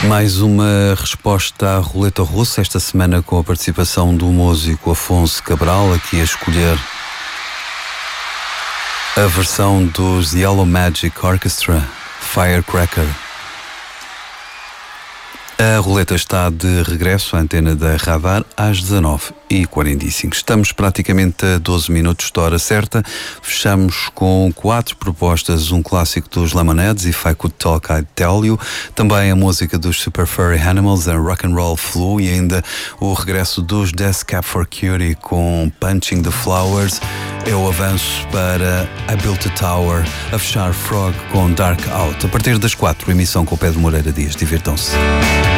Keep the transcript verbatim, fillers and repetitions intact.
Mais uma resposta à roleta russa, esta semana com a participação do músico Afonso Cabral, aqui a escolher a versão dos Yellow Magic Orchestra, Firecracker. A roleta está de regresso à antena da Radar às dezanove e quarenta e cinco. Estamos praticamente a doze minutos da hora certa. Fechamos com quatro propostas, um clássico dos Lemonheads, If I Could Talk I'd Tell You, também a música dos Super Furry Animals, a Rock and Roll Flu, e ainda o regresso dos Death Cab for Cutie com Punching the Flowers. Eu avanço para I Built a Tower, a fechar Frog com Dark Out. A partir das quatro, emissão com o Pedro Moreira Dias. Divirtam-se.